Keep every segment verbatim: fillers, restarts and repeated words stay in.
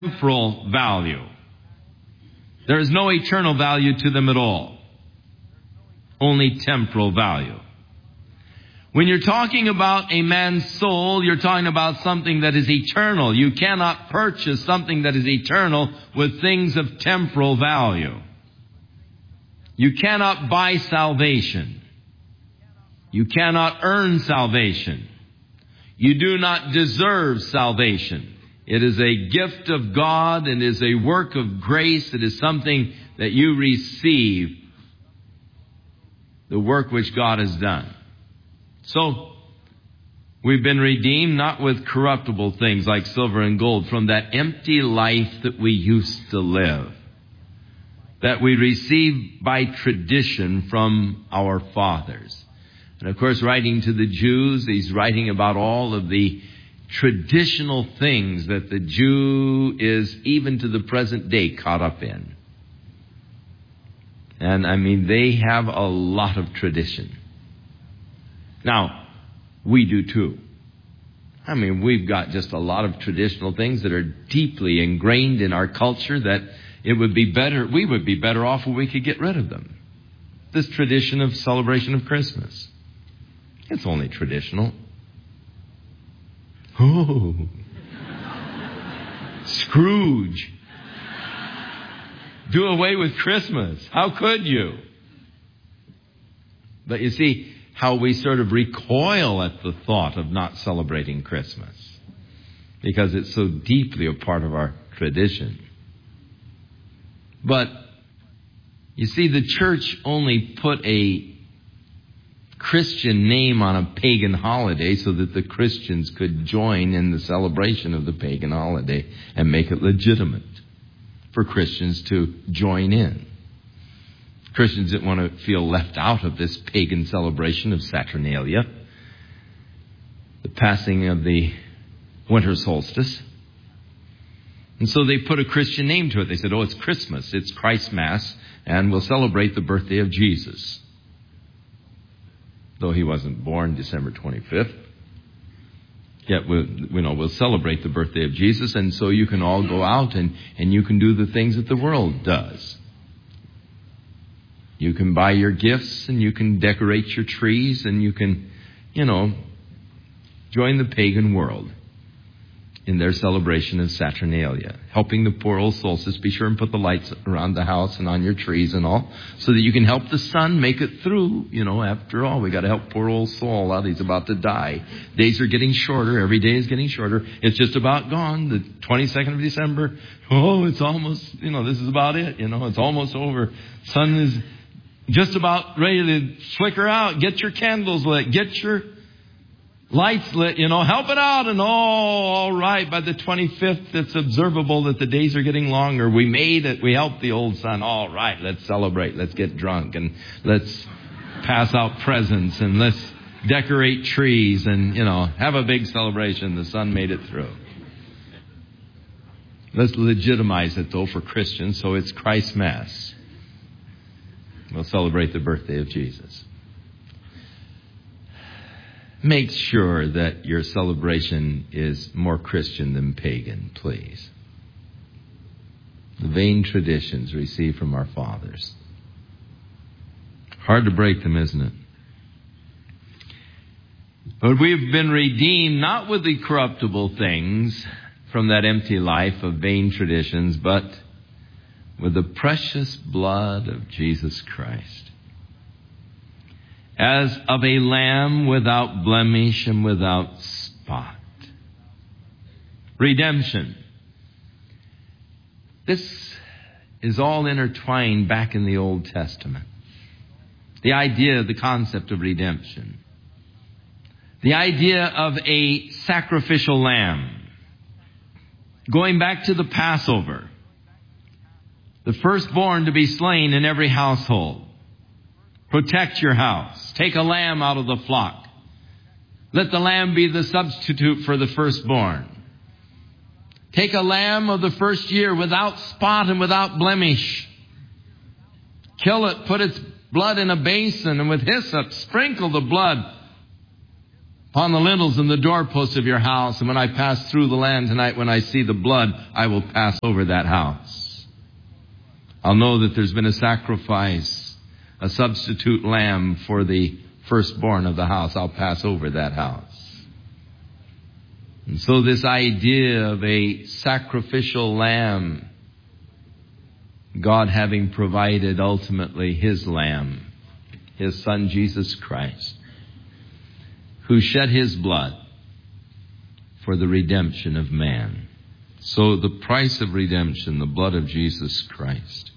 temporal value. There is no eternal value to them at all. Only temporal value. When you're talking about a man's soul, you're talking about something that is eternal. You cannot purchase something that is eternal with things of temporal value. You cannot buy salvation. You cannot earn salvation. You do not deserve salvation. It is a gift of God and is a work of grace. It is something that you receive, the work which God has done. So, we've been redeemed not with corruptible things like silver and gold from that empty life that we used to live, that we received by tradition from our fathers. And of course, writing to the Jews, he's writing about all of the traditional things that the Jew is, even to the present day, caught up in. And I mean, they have a lot of tradition. Now, we do too. I mean, we've got just a lot of traditional things that are deeply ingrained in our culture that it would be better, we would be better off if we could get rid of them. This tradition of celebration of Christmas. It's only traditional. Oh, Scrooge. Do away with Christmas. How could you? But you see how we sort of recoil at the thought of not celebrating Christmas because it's so deeply a part of our tradition. But you see, the church only put a Christian name on a pagan holiday so that the Christians could join in the celebration of the pagan holiday and make it legitimate for Christians to join in. Christians didn't want to feel left out of this pagan celebration of Saturnalia, the passing of the winter solstice. And so they put a Christian name to it. They said, oh, it's Christmas, it's Christ Mass, and we'll celebrate the birthday of Jesus. Though he wasn't born December twenty-fifth. Yet we'll, you know, we'll celebrate the birthday of Jesus, and so you can all go out and, and you can do the things that the world does. You can buy your gifts and you can decorate your trees and you can, you know, join the pagan world in their celebration of Saturnalia. Helping the poor old solstice. Be sure and put the lights around the house and on your trees and all so that you can help the sun make it through. You know, after all, we got to help poor old Saul out. He's about to die. Days are getting shorter. Every day is getting shorter. It's just about gone. The twenty-second of December. Oh, it's almost, you know, this is about it. You know, it's almost over. Sun is just about ready to flicker out. Get your candles lit. Get your lights lit. You know, help it out. And oh, all right. By the twenty-fifth, it's observable that the days are getting longer. We made it. We helped the old sun. All right. Let's celebrate. Let's get drunk. And let's pass out presents. And let's decorate trees. And, you know, have a big celebration. The sun made it through. Let's legitimize it, though, for Christians. So it's Christ Mass. We'll celebrate the birthday of Jesus. Make sure that your celebration is more Christian than pagan, please. The vain traditions received from our fathers. Hard to break them, isn't it? But we've been redeemed not with the corruptible things from that empty life of vain traditions, but with the precious blood of Jesus Christ, as of a lamb without blemish and without spot. Redemption. This is all intertwined back in the Old Testament. The idea, the concept of redemption. The idea of a sacrificial lamb. Going back to the Passover. The firstborn to be slain in every household. Protect your house. Take a lamb out of the flock. Let the lamb be the substitute for the firstborn. Take a lamb of the first year without spot and without blemish. Kill it, put its blood in a basin, and with hyssop sprinkle the blood upon the lintels and the doorposts of your house. And when I pass through the land tonight, when I see the blood, I will pass over that house. I'll know that there's been a sacrifice, a substitute lamb for the firstborn of the house. I'll pass over that house. And so this idea of a sacrificial lamb, God having provided ultimately His lamb, His Son Jesus Christ, who shed His blood for the redemption of man. So the price of redemption, the blood of Jesus Christ,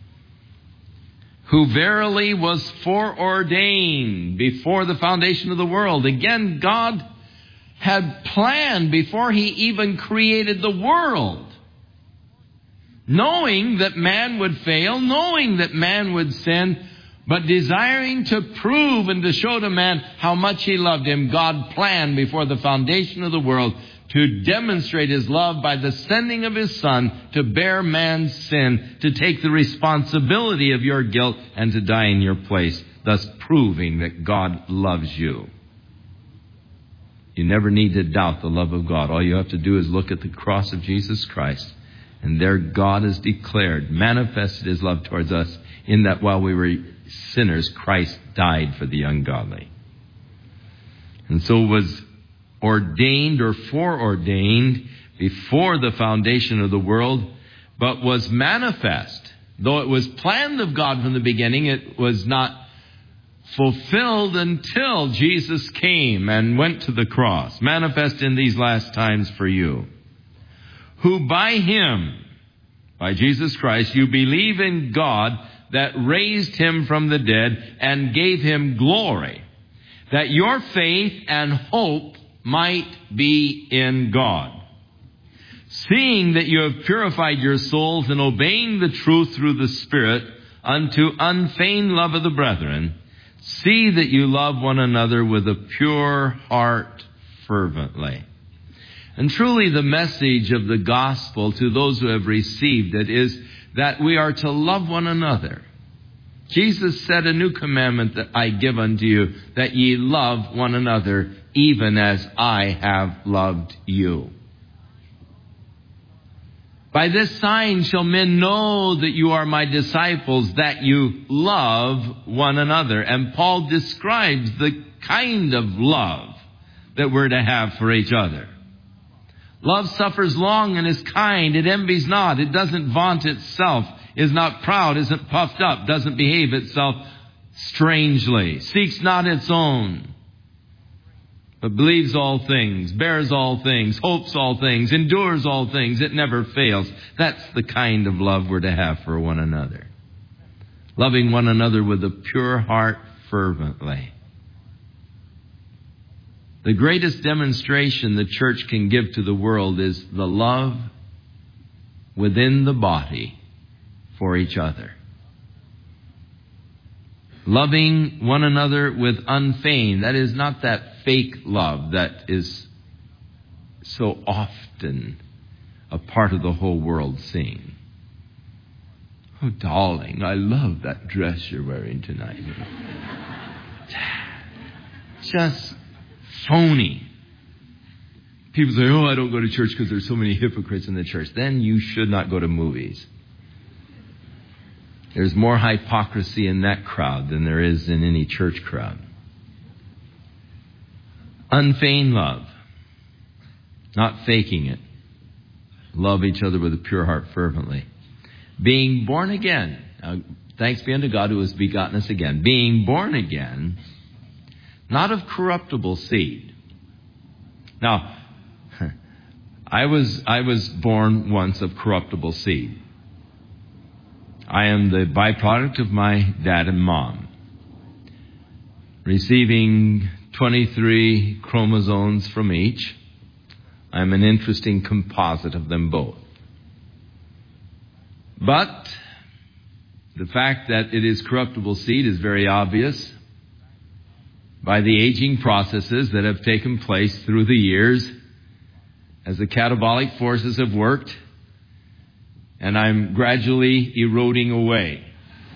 who verily was foreordained before the foundation of the world. Again, God had planned before He even created the world, knowing that man would fail, knowing that man would sin, but desiring to prove and to show to man how much He loved him. God planned before the foundation of the world to demonstrate His love by the sending of His Son to bear man's sin, to take the responsibility of your guilt and to die in your place, thus proving that God loves you. You never need to doubt the love of God. All you have to do is look at the cross of Jesus Christ, and there God has declared, manifested His love towards us in that while we were sinners, Christ died for the ungodly. And so was ordained or foreordained before the foundation of the world, but was manifest. Though it was planned of God from the beginning, it was not fulfilled until Jesus came and went to the cross, manifest in these last times for you, who by Him, by Jesus Christ, you believe in God that raised Him from the dead and gave Him glory, that your faith and hope might be in God. Seeing that you have purified your souls in obeying the truth through the Spirit unto unfeigned love of the brethren, see that you love one another with a pure heart fervently. And truly the message of the gospel to those who have received it is that we are to love one another. Jesus said, a new commandment that I give unto you, that ye love one another, even as I have loved you. By this sign shall men know that you are my disciples, that you love one another. And Paul describes the kind of love that we're to have for each other. Love suffers long and is kind. It envies not. It doesn't vaunt itself, is not proud, isn't puffed up, doesn't behave itself strangely, seeks not its own, but believes all things, bears all things, hopes all things, endures all things. It never fails. That's the kind of love we're to have for one another. Loving one another with a pure heart fervently. The greatest demonstration the church can give to the world is the love within the body for each other. Loving one another with unfeigned, that is not that fake love that is so often a part of the whole world scene. Oh, darling, I love that dress you're wearing tonight. Just phony. People say, oh, I don't go to church because there's so many hypocrites in the church. Then you should not go to movies. There's more hypocrisy in that crowd than there is in any church crowd. Unfeigned love. Not faking it. Love each other with a pure heart fervently. Being born again. Now, thanks be unto God who has begotten us again. Being born again, not of corruptible seed. Now, I was I was born once of corruptible seed. I am the byproduct of my dad and mom, receiving twenty-three chromosomes from each. I'm an interesting composite of them both. But the fact that it is corruptible seed is very obvious by the aging processes that have taken place through the years as the catabolic forces have worked, and I'm gradually eroding away.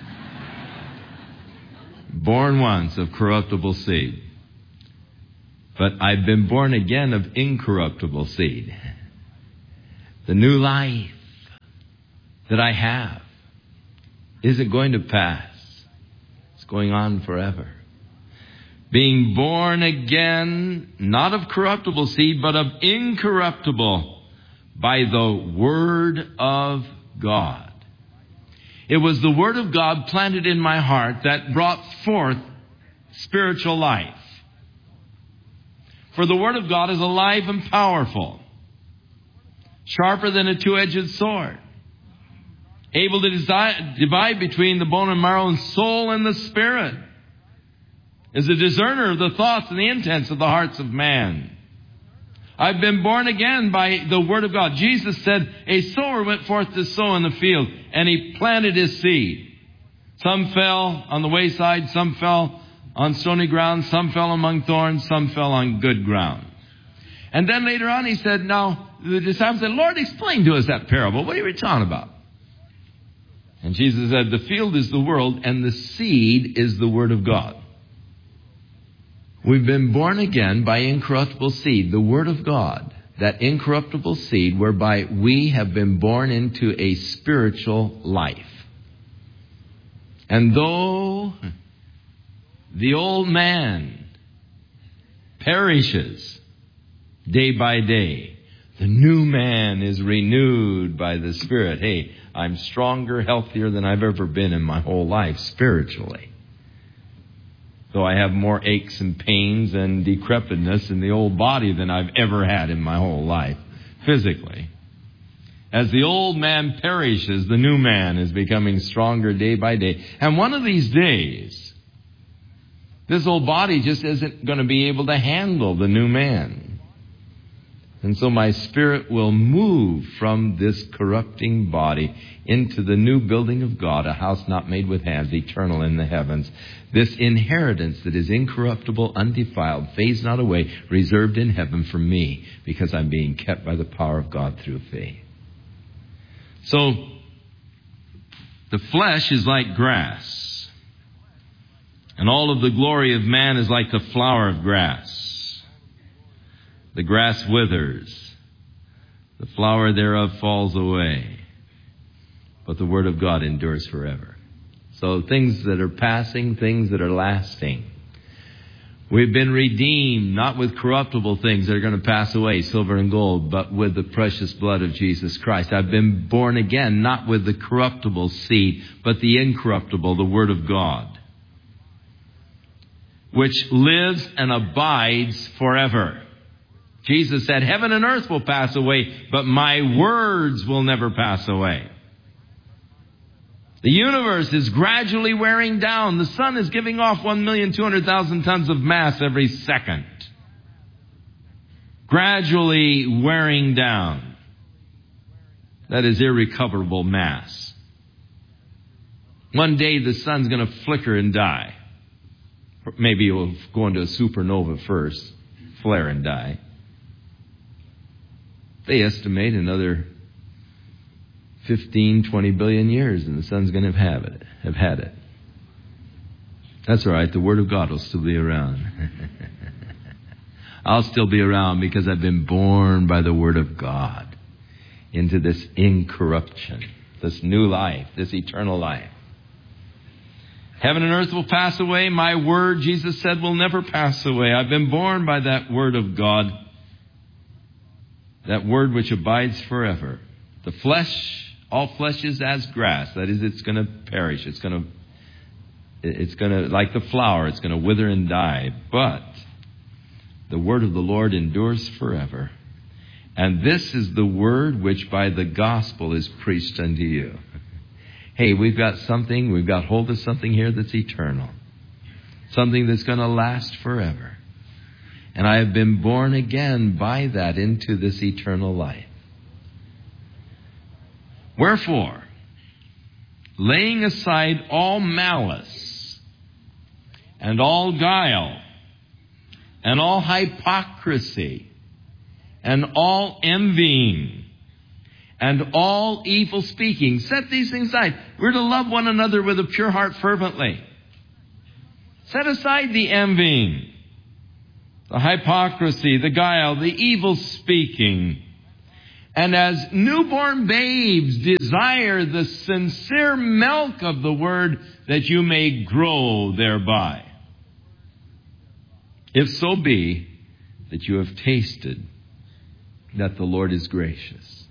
Born once of corruptible seed. But I've been born again of incorruptible seed. The new life that I have isn't going to pass. It's going on forever. Being born again, not of corruptible seed, but of incorruptible, by the Word of God. It was the Word of God planted in my heart that brought forth spiritual life. For the Word of God is alive and powerful, sharper than a two-edged sword, able to desi- divide between the bone and marrow and soul and the spirit, is a discerner of the thoughts and the intents of the hearts of man. I've been born again by the Word of God. Jesus said, a sower went forth to sow in the field, and he planted his seed. Some fell on the wayside, some fell on stony ground, some fell among thorns, some fell on good ground. And then later on he said, now the disciples said, Lord, explain to us that parable. What are you talking about? And Jesus said, the field is the world, and the seed is the Word of God. We've been born again by incorruptible seed, the Word of God, that incorruptible seed whereby we have been born into a spiritual life. And though the old man perishes day by day, the new man is renewed by the Spirit. Hey, I'm stronger, healthier than I've ever been in my whole life spiritually. Though I have more aches and pains and decrepitness in the old body than I've ever had in my whole life, physically. As the old man perishes, the new man is becoming stronger day by day. And one of these days, this old body just isn't going to be able to handle the new man. And so my spirit will move from this corrupting body into the new building of God, a house not made with hands, eternal in the heavens. This inheritance that is incorruptible, undefiled, fades not away, reserved in heaven for me, because I'm being kept by the power of God through faith. So, the flesh is like grass, and all of the glory of man is like the flower of grass. The grass withers, the flower thereof falls away, but the Word of God endures forever. So things that are passing, things that are lasting. We've been redeemed, not with corruptible things that are going to pass away, silver and gold, but with the precious blood of Jesus Christ. I've been born again, not with the corruptible seed, but the incorruptible, the Word of God, which lives and abides forever. Jesus said, heaven and earth will pass away, but my words will never pass away. The universe is gradually wearing down. The sun is giving off one million two hundred thousand tons of mass every second. Gradually wearing down. That is irrecoverable mass. One day the sun's going to flicker and die. Maybe it will go into a supernova first, flare and die. They estimate another fifteen, twenty billion years and the sun's going to have it, have had it. That's all right. The Word of God will still be around. I'll still be around because I've been born by the Word of God into this incorruption, this new life, this eternal life. Heaven and earth will pass away. My word, Jesus said, will never pass away. I've been born by that Word of God. That Word which abides forever. The flesh, all flesh is as grass. That is, it's going to perish. It's going to, it's going to, like the flower, it's going to wither and die. But the Word of the Lord endures forever. And this is the Word which by the gospel is preached unto you. Hey, we've got something, we've got hold of something here that's eternal. Something that's going to last forever. And I have been born again by that into this eternal life. Wherefore, laying aside all malice and all guile and all hypocrisy and all envying and all evil speaking, set these things aside. We're to love one another with a pure heart fervently. Set aside the envying, the hypocrisy, the guile, the evil speaking. And as newborn babes, desire the sincere milk of the word that you may grow thereby. If so be that you have tasted that the Lord is gracious.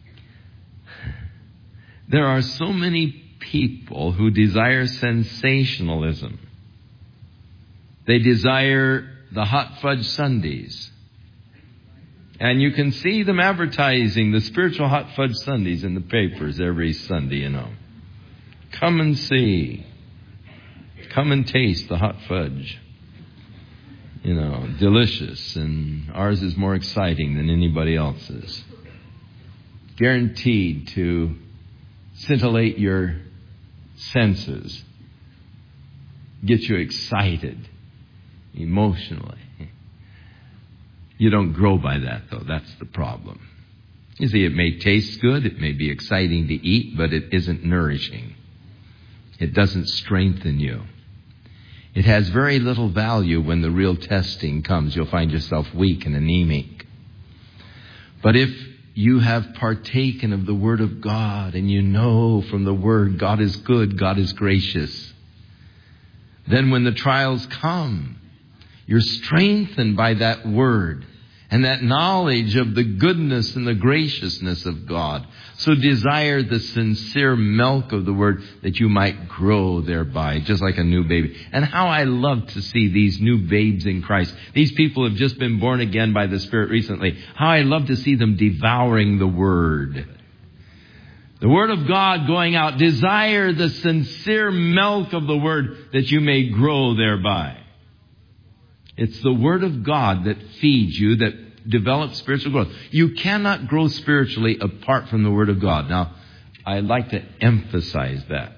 There are so many people who desire sensationalism. They desire the hot fudge sundaes. And you can see them advertising the spiritual hot fudge sundaes in the papers every Sunday, you know. Come and see. Come and taste the hot fudge. You know, delicious. And ours is more exciting than anybody else's. Guaranteed to scintillate your senses. Get you excited emotionally. You don't grow by that, though. That's the problem. You see, it may taste good, it may be exciting to eat, but it isn't nourishing. It doesn't strengthen you. It has very little value when the real testing comes. You'll find yourself weak and anemic. But if you have partaken of the Word of God, and you know from the Word God is good, God is gracious, then when the trials come, you're strengthened by that Word and that knowledge of the goodness and the graciousness of God. So desire the sincere milk of the Word that you might grow thereby, just like a new baby. And how I love to see these new babes in Christ. These people have just been born again by the Spirit recently. How I love to see them devouring the Word. The Word of God going out. Desire the sincere milk of the Word that you may grow thereby. It's the Word of God that feeds you, that develops spiritual growth. You cannot grow spiritually apart from the Word of God. Now, I'd like to emphasize that.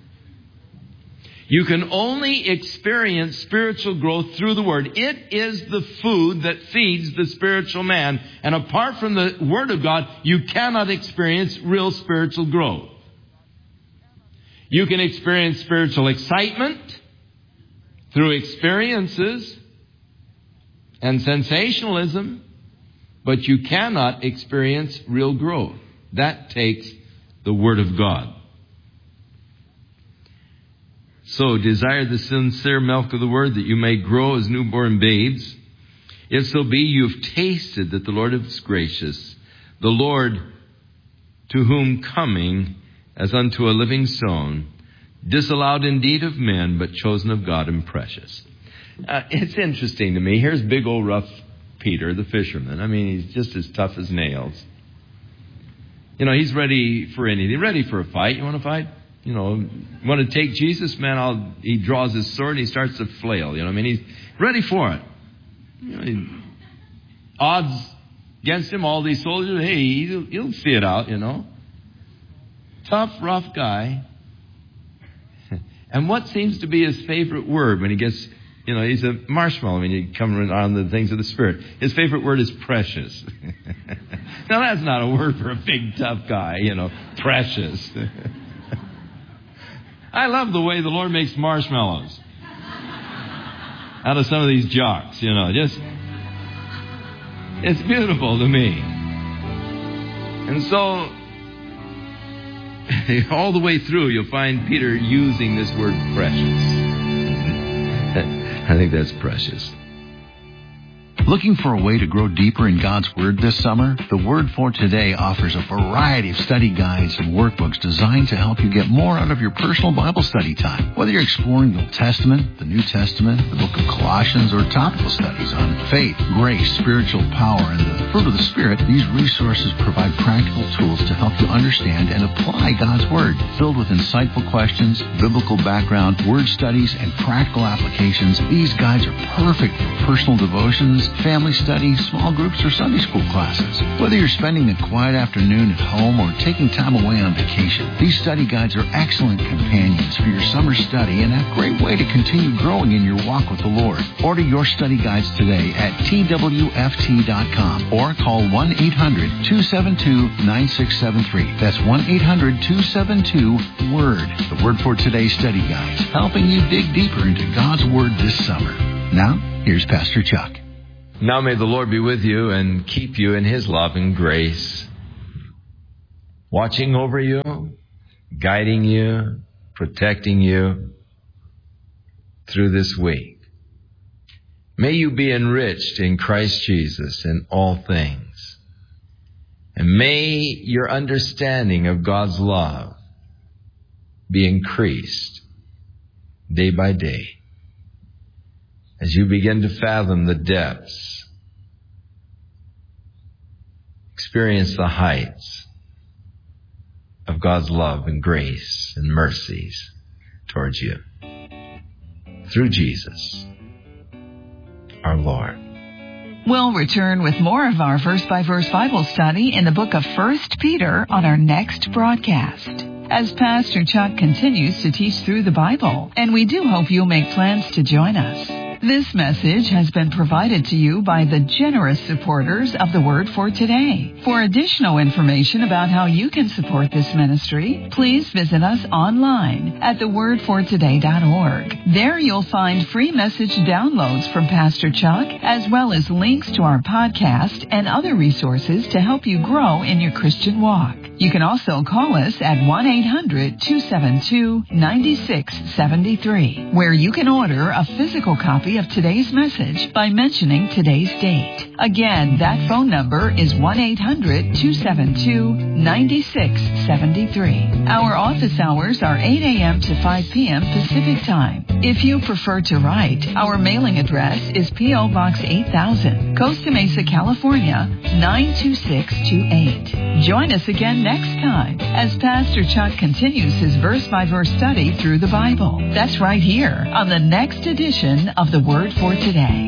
You can only experience spiritual growth through the Word. It is the food that feeds the spiritual man. And apart from the Word of God, you cannot experience real spiritual growth. You can experience spiritual excitement through experiences and sensationalism, but you cannot experience real growth. That takes the Word of God. So desire the sincere milk of the Word that you may grow as newborn babes. If so be you've tasted that the Lord is gracious, the Lord to whom coming as unto a living stone, disallowed indeed of men, but chosen of God and precious. Uh, it's interesting to me. Here's big old rough Peter, the fisherman. I mean, he's just as tough as nails. You know, he's ready for anything. Ready for a fight. You want to fight? You know, want to take Jesus? Man, I'll, he draws his sword and he starts to flail. You know, I mean, he's ready for it. You know, he, odds against him, all these soldiers. Hey, he'll, he'll see it out, you know. Tough, rough guy. And what seems to be his favorite word when he gets, you know, he's a marshmallow when you come around the things of the Spirit. His favorite word is precious. Now, that's not a word for a big, tough guy, you know, precious. I love the way the Lord makes marshmallows out of some of these jocks, you know, just, it's beautiful to me. And so, all the way through, you'll find Peter using this word precious. I think that's precious. Looking for a way to grow deeper in God's Word this summer? The Word for Today offers a variety of study guides and workbooks designed to help you get more out of your personal Bible study time. Whether you're exploring the Old Testament, the New Testament, the book of Colossians, or topical studies on faith, grace, spiritual power, and the fruit of the Spirit, these resources provide practical tools to help you understand and apply God's Word. Filled with insightful questions, biblical background, word studies, and practical applications, these guides are perfect for personal devotions, family studies, small groups, or Sunday school classes. Whether you're spending a quiet afternoon at home or taking time away on vacation, these study guides are excellent companions for your summer study and a great way to continue growing in your walk with the Lord. Order your study guides today at T W F T dot com or call one eight hundred two seven two nine six seven three. That's one eight hundred two seven two WORD. The Word for Today study guides, helping you dig deeper into God's Word this summer. Now, here's Pastor Chuck. Now may the Lord be with you and keep you in His love and grace, watching over you, guiding you, protecting you through this week. May you be enriched in Christ Jesus in all things. And may your understanding of God's love be increased day by day as you begin to fathom the depths, experience the heights of God's love and grace and mercies towards you through Jesus, our Lord. We'll return with more of our verse-by-verse Bible study in the book of First Peter on our next broadcast, as Pastor Chuck continues to teach through the Bible, and we do hope you'll make plans to join us. This message has been provided to you by the generous supporters of the Word for Today. For additional information about how you can support this ministry, please visit us online at the word for today dot org. There you'll find free message downloads from Pastor Chuck, as well as links to our podcast and other resources to help you grow in your Christian walk. You can also call us at one eight hundred two seven two nine six seven three, where you can order a physical copy of today's message by mentioning today's date. Again, that phone number is one eight hundred two seven two nine six seven three. Our office hours are eight a.m. to five p.m. Pacific Time. If you prefer to write, our mailing address is P O. Box eight thousand, Costa Mesa, California, nine two six two eight. Join us again next time as Pastor Chuck continues his verse-by-verse study through the Bible. That's right here on the next edition of the Word for Today.